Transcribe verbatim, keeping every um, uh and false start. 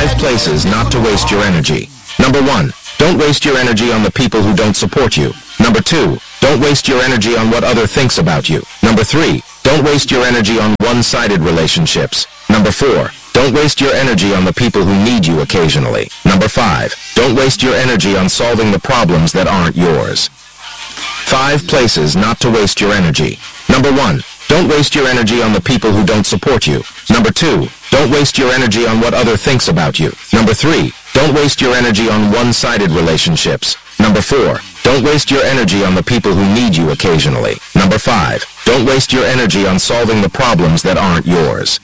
Five places not to waste your energy. Number one, don't waste your energy on the people who don't support you. Number two, don't waste your energy on what other thinks about you. Number three, don't waste your energy on one-sided relationships. Number four, don't waste your energy on the people who need you occasionally. Number five, don't waste your energy on solving the problems that aren't yours. Five places not to waste your energy. Number one, don't waste your energy on the people who don't support you. Number two, don't waste your energy on what other thinks about you. Number three, don't waste your energy on one-sided relationships. Number four, don't waste your energy on the people who need you occasionally. Number five, don't waste your energy on solving the problems that aren't yours.